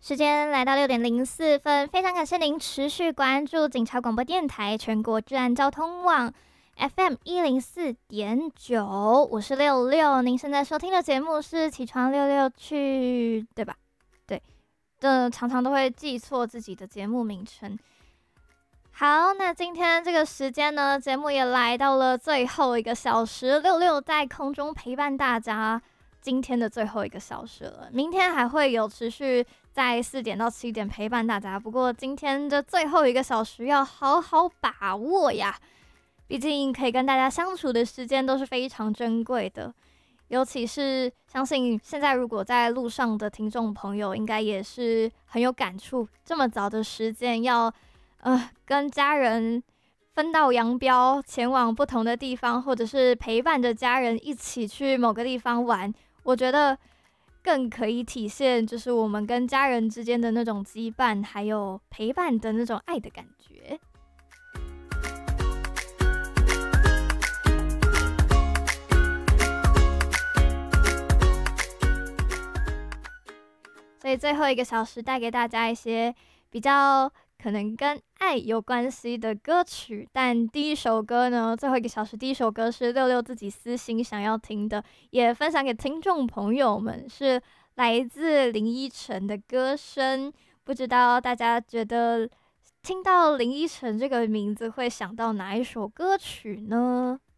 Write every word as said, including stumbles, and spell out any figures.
时间来到六点零四分，非常感谢您持续关注警察广播电台全国治安交通网 F M 一零四点九，我是六六。您现在收听的节目是起床六六去，对吧？对，这常常都会记错自己的节目名称。好，那今天这个时间呢，节目也来到了最后一个小时，六六在空中陪伴大家。今天的最后一个小时了，明天还会有持续在四点到七点陪伴大家。不过今天的最后一个小时要好好把握呀，毕竟可以跟大家相处的时间都是非常珍贵的。尤其是相信现在如果在路上的听众朋友，应该也是很有感触。这么早的时间要呃跟家人分道扬镳，前往不同的地方，或者是陪伴着家人一起去某个地方玩。我觉得更可以体现就是我们跟家人之间的那种羁绊，还有陪伴的那种爱的感觉。所以最后一个小时带给大家一些比较可能跟爱有关系的歌曲，但第一首歌呢，最后一个小时第一首歌是六六自己私心想要听的，也分享给听众朋友们，是来自林依晨的歌声。不知道大家觉得听到林依晨这个名字会想到哪一首歌曲呢？